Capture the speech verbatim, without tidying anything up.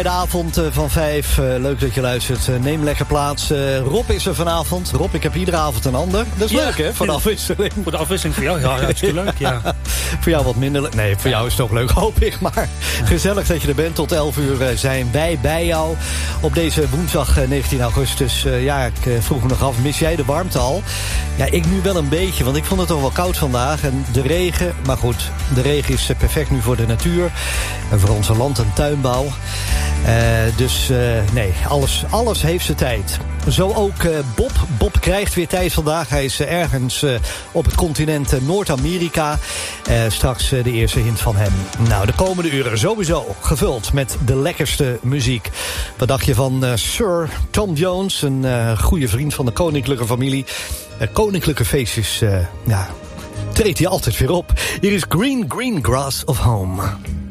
bij de avond van vijf. Uh, leuk dat je luistert. Uh, neem lekker plaats. Uh, Rob is er vanavond. Rob, ik heb iedere avond een ander. Dat is ja, leuk, hè? Voor de afwisseling. Voor de afwisseling voor jou, ja, hartstikke leuk, ja. Voor jou wat minder leuk. Nee, voor jou is het ook leuk, hoop ik. Maar gezellig dat je er bent. Tot elf uur uh, zijn wij bij jou. Op deze woensdag uh, negentien augustus. Uh, ja, ik uh, vroeg me nog af, mis jij de warmte al? Ja, ik nu wel een beetje, want ik vond het toch wel koud vandaag. En de regen, maar goed, de regen is uh, perfect nu voor de natuur. En voor onze land- en tuinbouw. Uh, dus uh, nee, alles, alles heeft zijn tijd. Zo ook uh, Bob. Bob krijgt weer tijd vandaag. Hij is uh, ergens uh, op het continent uh, Noord-Amerika. Uh, straks uh, de eerste hint van hem. Nou, de komende uren sowieso gevuld met de lekkerste muziek. Wat dacht je van uh, Sir Tom Jones? Een uh, goede vriend van de koninklijke familie. Uh, koninklijke feestjes, uh, ja, treedt hij altijd weer op. Hier is Green Green Grass of Home.